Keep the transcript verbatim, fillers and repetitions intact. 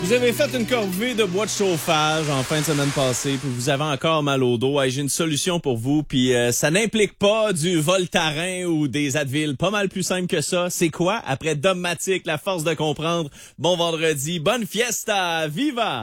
Vous avez fait une corvée de bois de chauffage en fin de semaine passée, puis vous avez encore mal au dos. Hey, j'ai une solution pour vous, puis euh, ça n'implique pas du Voltaren ou des Advil. Pas mal plus simple que ça. C'est quoi? Après Dogmatic, la force de comprendre. Bon vendredi, bonne fiesta, viva!